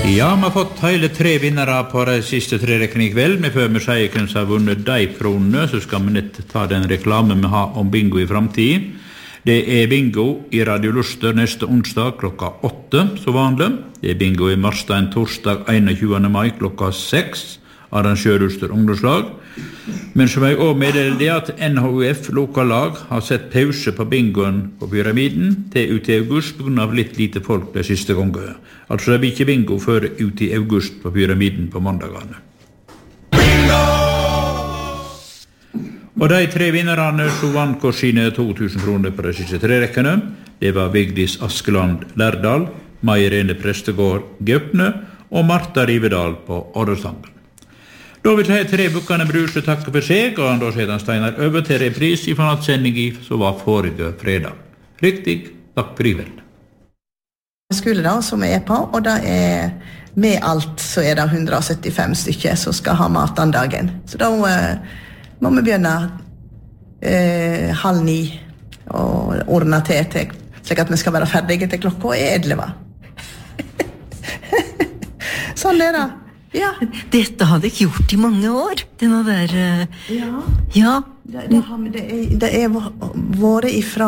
Ja, vi har fått hele 3 vinnere på de siste 3 rekkene I kveld. Men før vi sier hvem som har vunnet de kronene, så skal vi nett ta den reklame vi har om bingo I fremtiden. Det bingo I Radio Luster neste onsdag klokka 8, så vanlig. Det bingo I Marstein torsdag 21. mai klokka 6, arrangør Luster ungdomslag. Men som jeg også meddeler det at NHUF lokallag har sett pause på bingoen på pyramiden til ut I august på grunn av litt lite folk de siste gangene. Altså det blir ikke bingo før ut I august på pyramiden på mandagene. Bingo! Og de 3 vinnerne som vant hver sine 2000 kroner på de siste 3 rekkene, det var Vigdis Askeland Lærdal, Mairene Prestegård Gaupne og Marta Rivedal på Odderstangen. Da vil jeg 3 bukkene Bruse takke for seg, og da sier han Steinar over til repris I nattssendingen som var forrige fredag. Riktig, takk for I kveld. Skole da, som på, og da med alt så det 175 stykker som skal ha mat den dagen. Så da må vi begynne 8:30 og ordne til slik at vi skal være ferdige til klokka 11. Sånn det. Ja. Dette hadde jeg gjort I mange år. Denne der... Ja. Det vært ifra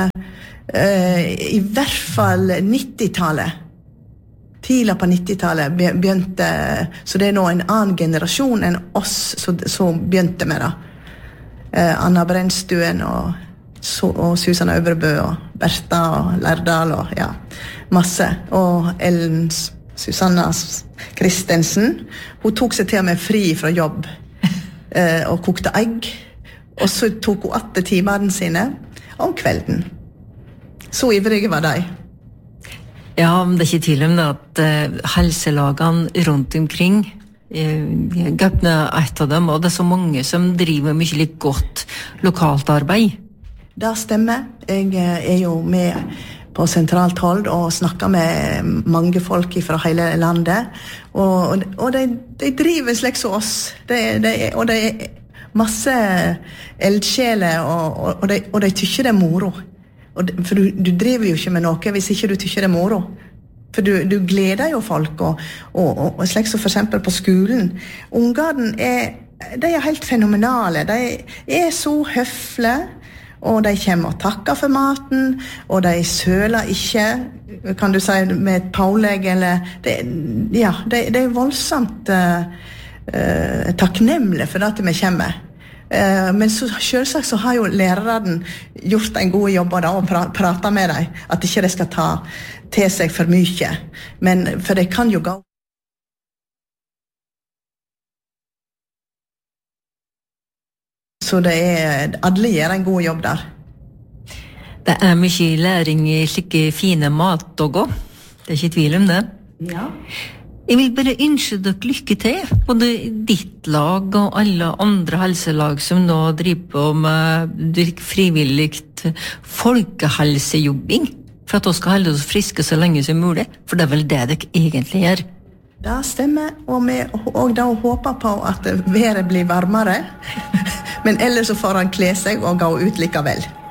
I hvert fall 90-tallet. Tidlig på 90-tallet begynte... Så det nå en annen generasjon enn oss som begynte med det. Anna Brennstuen og Susanne Øvrebø og Bertha og Lærdal og ja, masse. Og Ellen Susanna Kristensen, hun tok seg til med fri fra jobb og kokte egg, og så tok hun 8 timene sine om kvelden. Så ivrige var de. Ja, men det ikke tvil om det at helselagene rundt omkring, Gaupne et av dem, og det så mange som driver mye litt godt lokalt arbeid. Det stemmer. Jeg jo med på sentralt hold og snakker med mange folk fra hele landet og de driver slik som oss og det masse eldsjeler og de tykker det moro for du driver jo ikke med noe hvis ikke du tykker det moro for du gleder jo folk og slik som for eksempel på skolen ungene de helt fenomenale de så høflige og de kommer og takker for maten, og de søler ikke, kan du si, med et pålegg, eller de voldsomt takknemlige for at vi kommer. Men så, selvsagt så har jo læreren gjort en god jobb og pratet med dem, at ikke de skal ta til seg for mye. Men for de kan jo gå. Så det alle gjør en god jobb der. Det mye læring I slike fine mat og gå. Det ikke tvil om det. Ja. Jeg vil bare ønske dere lykke til, både ditt lag og alle andre helselag som nå driver på med frivilligt folkehelsejobbing, for at vi skal holde oss friske så lenge som mulig, for det vel det dere egentlig gjør. Det stemmer, og da håper på at været blir varmere, men ellers så får han kle seg og gå ut likevel.